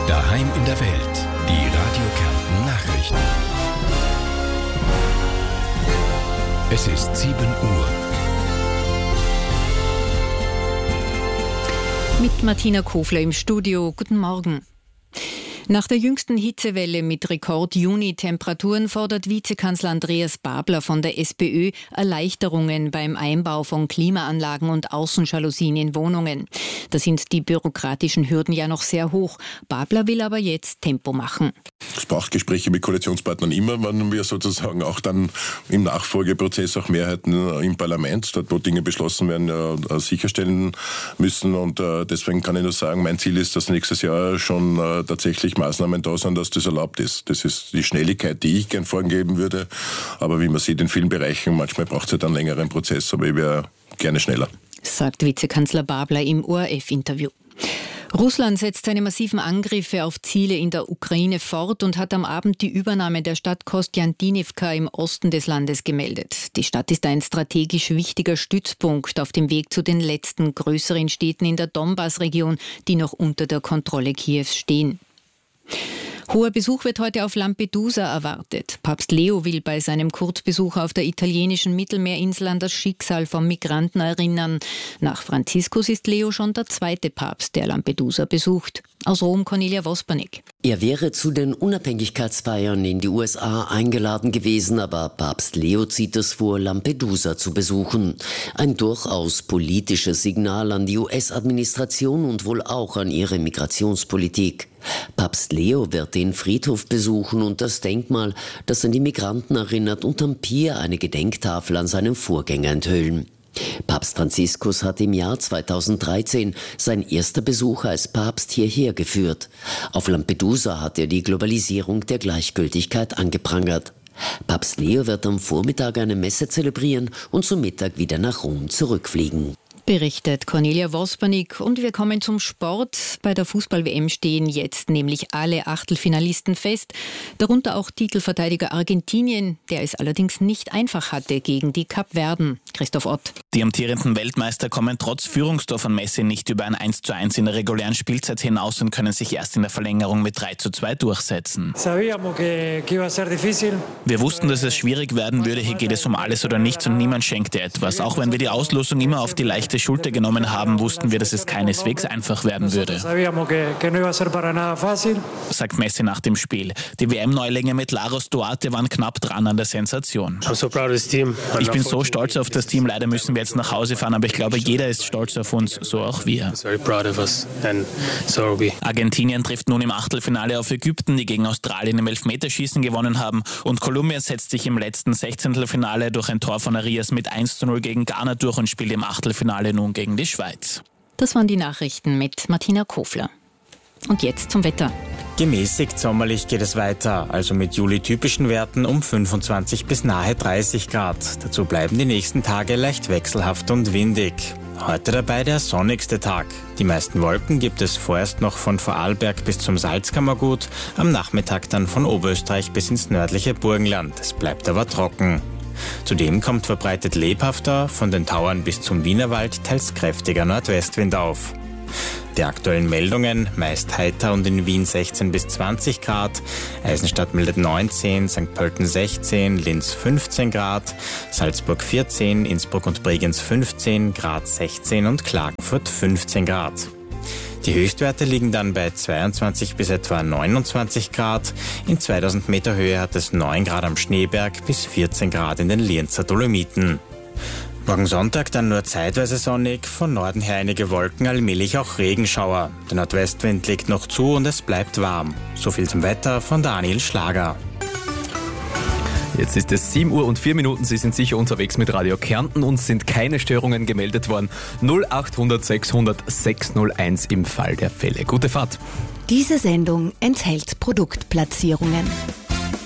Daheim in der Welt. Die Radio Kärnten Nachrichten. Es ist 7 Uhr. Mit Martina Kofler im Studio. Guten Morgen. Nach der jüngsten Hitzewelle mit Rekord-Juni-Temperaturen fordert Vizekanzler Andreas Babler von der SPÖ Erleichterungen beim Einbau von Klimaanlagen und Außenjalousien in Wohnungen. Da sind die bürokratischen Hürden ja noch sehr hoch. Babler will aber jetzt Tempo machen. Es braucht Gespräche mit Koalitionspartnern immer, wenn wir sozusagen auch dann im Nachfolgeprozess auch Mehrheiten im Parlament, dort wo Dinge beschlossen werden, sicherstellen müssen. Und deswegen kann ich nur sagen, mein Ziel ist, dass nächstes Jahr schon tatsächlich Maßnahmen da sind, dass das erlaubt ist. Das ist die Schnelligkeit, die ich gern vorgeben würde. Aber wie man sieht in vielen Bereichen, manchmal braucht es ja dann einen längeren Prozess, aber ich wäre gerne schneller. Sagt Vizekanzler Babler im ORF-Interview. Russland setzt seine massiven Angriffe auf Ziele in der Ukraine fort und hat am Abend die Übernahme der Stadt Kostjantinivka im Osten des Landes gemeldet. Die Stadt ist ein strategisch wichtiger Stützpunkt auf dem Weg zu den letzten größeren Städten in der Donbass-Region, die noch unter der Kontrolle Kiews stehen. Hoher Besuch wird heute auf Lampedusa erwartet. Papst Leo will bei seinem Kurzbesuch auf der italienischen Mittelmeerinsel an das Schicksal von Migranten erinnern. Nach Franziskus ist Leo schon der zweite Papst, der Lampedusa besucht. Aus Rom Cornelia Vospanik. Er wäre zu den Unabhängigkeitsfeiern in die USA eingeladen gewesen, aber Papst Leo zieht es vor, Lampedusa zu besuchen. Ein durchaus politisches Signal an die US-Administration und wohl auch an ihre Migrationspolitik. Papst Leo wird den Friedhof besuchen und das Denkmal, das an die Migranten erinnert, und am Pier eine Gedenktafel an seinen Vorgänger enthüllen. Papst Franziskus hat im Jahr 2013 sein erster Besuch als Papst hierher geführt. Auf Lampedusa hat er die Globalisierung der Gleichgültigkeit angeprangert. Papst Leo wird am Vormittag eine Messe zelebrieren und zum Mittag wieder nach Rom zurückfliegen. Berichtet Cornelia Vospanik. Und wir kommen zum Sport. Bei der Fußball-WM stehen jetzt nämlich alle Achtelfinalisten fest, darunter auch Titelverteidiger Argentinien, der es allerdings nicht einfach hatte gegen die Kapverden. Christoph Ott. Die amtierenden Weltmeister kommen trotz Führungstor von Messi nicht über ein 1:1 in der regulären Spielzeit hinaus und können sich erst in der Verlängerung mit 3:2 durchsetzen. Wir wussten, dass es schwierig werden würde. Hier geht es um alles oder nichts und niemand schenkte etwas. Auch wenn wir die Auslosung immer auf die leichte Schulter genommen haben, wussten wir, dass es keineswegs einfach werden würde, sagt Messi nach dem Spiel. Die WM-Neulinge mit Laros Duarte waren knapp dran an der Sensation. Ich bin so stolz auf das Team. Leider müssen wir jetzt nach Hause fahren, aber ich glaube, jeder ist stolz auf uns, so auch wir. Argentinien trifft nun im Achtelfinale auf Ägypten, die gegen Australien im Elfmeterschießen gewonnen haben, und Kolumbien setzt sich im letzten Sechzehntelfinale durch ein Tor von Arias mit 1:0 gegen Ghana durch und spielt im Achtelfinale nun gegen die Schweiz. Das waren die Nachrichten mit Martina Kofler. Und jetzt zum Wetter. Gemäßigt sommerlich geht es weiter, also mit Juli-typischen Werten um 25 bis nahe 30 Grad. Dazu bleiben die nächsten Tage leicht wechselhaft und windig. Heute dabei der sonnigste Tag. Die meisten Wolken gibt es vorerst noch von Vorarlberg bis zum Salzkammergut, am Nachmittag dann von Oberösterreich bis ins nördliche Burgenland. Es bleibt aber trocken. Zudem kommt verbreitet lebhafter, von den Tauern bis zum Wienerwald teils kräftiger Nordwestwind auf. Die aktuellen Meldungen: meist heiter und in Wien 16 bis 20 Grad, Eisenstadt meldet 19, St. Pölten 16, Linz 15 Grad, Salzburg 14, Innsbruck und Bregenz 15, Graz 16 und Klagenfurt 15 Grad. Die Höchstwerte liegen dann bei 22 bis etwa 29 Grad. In 2000 Meter Höhe hat es 9 Grad am Schneeberg bis 14 Grad in den Lienzer Dolomiten. Morgen Sonntag dann nur zeitweise sonnig, von Norden her einige Wolken, allmählich auch Regenschauer. Der Nordwestwind legt noch zu und es bleibt warm. So viel zum Wetter von Daniel Schlager. Jetzt ist es 7 Uhr und 4 Minuten. Sie sind sicher unterwegs mit Radio Kärnten. Uns sind keine Störungen gemeldet worden. 0800 600 601 im Fall der Fälle. Gute Fahrt. Diese Sendung enthält Produktplatzierungen.